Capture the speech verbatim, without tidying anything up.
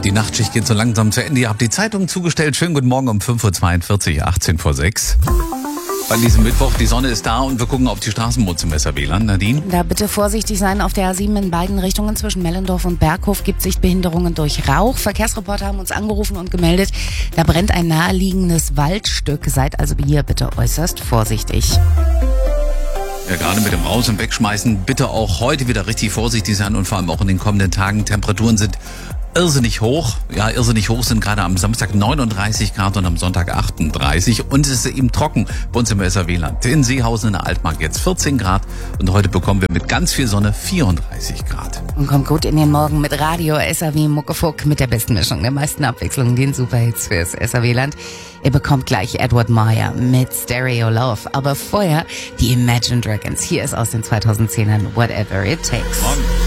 Die Nachtschicht geht so langsam zu Ende. Ihr habt die Zeitung zugestellt. Schönen guten Morgen um fünf Uhr zweiundvierzig, achtzehn vor sechs. An diesem Mittwoch, die Sonne ist da und wir gucken auf die Straßenbahn zum S R W-Land. Nadine? Da bitte vorsichtig sein. Auf der A sieben in beiden Richtungen zwischen Mellendorf und Berghof gibt Sichtbehinderungen durch Rauch. Verkehrsreporter haben uns angerufen und gemeldet, da brennt ein naheliegendes Waldstück. Seid also hier bitte äußerst vorsichtig. Ja, gerade mit dem Raus- und Wegschmeißen bitte auch heute wieder richtig vorsichtig sein und vor allem auch in den kommenden Tagen. Temperaturen sind irrsinnig hoch. Ja, irrsinnig hoch sind gerade am Samstag neununddreißig Grad und am Sonntag achtunddreißig. Und es ist eben trocken bei uns im S R W-Land. In Seehausen in der Altmark jetzt vierzehn Grad und heute bekommen wir mit ganz viel Sonne vierunddreißig Grad. Und kommt gut in den Morgen mit Radio S R W Muckefuck mit der besten Mischung, der meisten Abwechslung, den Superhits fürs S R W-Land. Ihr bekommt gleich Edward Meyer mit Stereo Love. Aber vorher die Imagine Dragons. Hier ist aus den zweitausendzehnern Whatever It Takes. Morgen.